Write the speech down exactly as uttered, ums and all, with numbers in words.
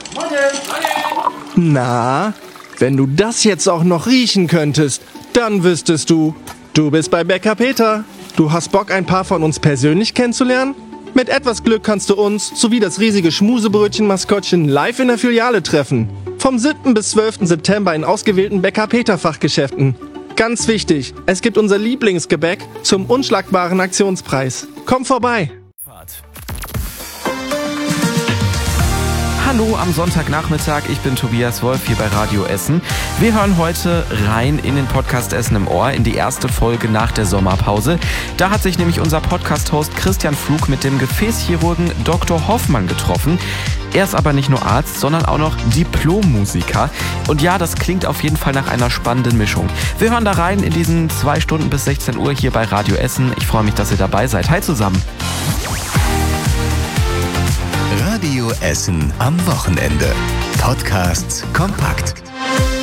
Na, wenn du das jetzt auch noch riechen könntest, dann wüsstest du, du bist bei Bäcker Peter. Du hast Bock, ein paar von uns persönlich kennenzulernen? Mit etwas Glück kannst du uns sowie das riesige Schmusebrötchen-Maskottchen live in der Filiale treffen. Vom siebten bis zwölften September in ausgewählten Bäcker Peter Fachgeschäften. Ganz wichtig, es gibt unser Lieblingsgebäck zum unschlagbaren Aktionspreis. Komm vorbei! Hallo am Sonntagnachmittag, ich bin Tobias Wolf hier bei Radio Essen. Wir hören heute rein in den Podcast Essen im Ohr, in die erste Folge nach der Sommerpause. Da hat sich nämlich unser Podcast-Host Christian Flug mit dem Gefäßchirurgen Doktor Hoffmann getroffen. Er ist aber nicht nur Arzt, sondern auch noch Diplommusiker. Und ja, das klingt auf jeden Fall nach einer spannenden Mischung. Wir hören da rein in diesen zwei Stunden bis sechzehn Uhr hier bei Radio Essen. Ich freue mich, dass ihr dabei seid. Hi zusammen! Radio Essen am Wochenende. Podcasts kompakt.